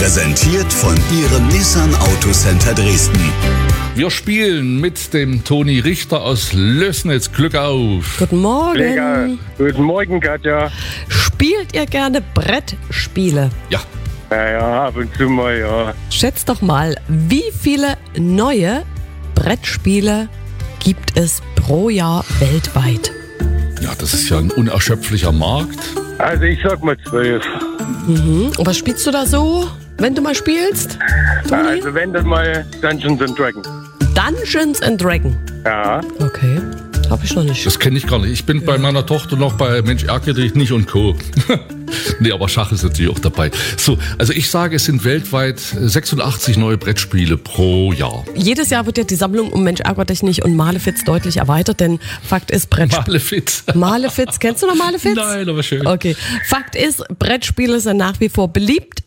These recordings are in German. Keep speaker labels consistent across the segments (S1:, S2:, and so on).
S1: Präsentiert von Ihrem Nissan Autocenter Dresden.
S2: Wir spielen mit dem Toni Richter aus Lößnitz. Glück auf.
S3: Guten Morgen.
S4: Lecker. Guten Morgen, Katja.
S3: Spielt ihr gerne Brettspiele?
S2: Ja.
S4: Ja, ab und zu mal, ja.
S3: Schätzt doch mal, wie viele neue Brettspiele gibt es pro Jahr weltweit?
S2: Ja, das ist ja ein unerschöpflicher Markt.
S4: Also ich sag mal 12.
S3: Und was spielst du da so, wenn du mal spielst, Toni?
S4: Also wenn das mal Dungeons and Dragons.
S3: Dungeons and Dragons.
S4: Ja.
S3: Okay, hab ich noch nicht.
S2: Das kenne ich gar nicht. Ich bin bei meiner Tochter noch bei Mensch ärgere dich nicht und Co. Nee, aber Schach ist natürlich auch dabei. So, also ich sage, es sind weltweit 86 neue Brettspiele pro Jahr.
S3: Jedes Jahr wird ja die Sammlung um Mensch ärgere dich nicht und Malefiz deutlich erweitert, denn Fakt ist Brettspiele.
S2: Malefiz.
S3: Malefiz, kennst du noch Malefiz?
S2: Nein, aber schön.
S3: Okay. Fakt ist, Brettspiele sind nach wie vor beliebt.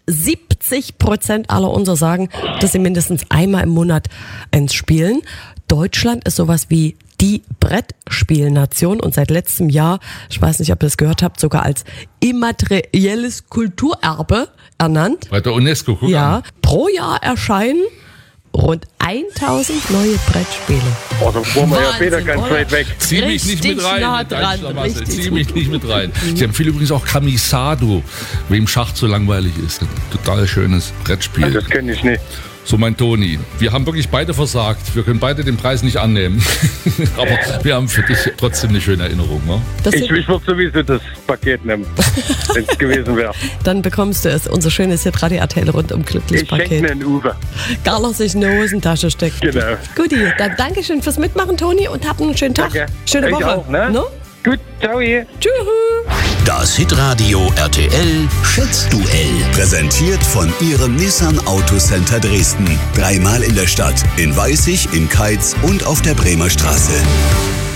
S3: 70% aller unserer sagen, dass sie mindestens einmal im Monat eins spielen. Deutschland ist sowas wie die Brettspielnation und seit letztem Jahr, ich weiß nicht, ob ihr das gehört habt, sogar als immaterielles Kulturerbe ernannt.
S2: Bei der UNESCO, guck
S3: Ja,
S2: an.
S3: pro Jahr erscheinen rund 1000 neue Brettspiele.
S4: Oh, dann fahren wir ja
S3: Wahnsinn,
S4: später ganz
S3: oder?
S4: weit weg.
S2: Zieh mich nicht
S3: Richtig
S2: mit rein.
S3: nah dran,
S2: Marcel,
S3: richtig
S2: zieh mich nicht mit rein. Sie empfehlen übrigens auch Kamisado, wem Schach zu langweilig ist. Ein total schönes Brettspiel.
S4: Das kenne ich nicht.
S2: So, mein Toni, wir haben wirklich beide versagt. Wir können beide den Preis nicht annehmen. Aber wir haben für dich trotzdem eine schöne Erinnerung. Ne?
S3: Das
S4: Ich
S3: sind,
S4: würde sowieso das Paket nehmen, wenn es gewesen wäre.
S3: dann bekommst du es, unser schönes Hitradio RTL rundum glücklich
S4: Ich schenke
S3: Paket.
S4: einen Uwe.
S3: Carlos sich in die Hosentasche steckt.
S4: Genau.
S3: Guti, dann danke schön fürs Mitmachen, Toni, und habt einen schönen Tag.
S4: Danke.
S3: Schöne
S4: Ich
S3: Woche.
S4: auch, ne?
S3: No?
S4: Gut, ciao.
S3: Tschüss.
S1: Das Hitradio RTL Schätzduell. Präsentiert von Ihrem Nissan Autocenter Dresden. 3-mal in der Stadt. In Weißig, in Keitz und auf der Bremer Straße.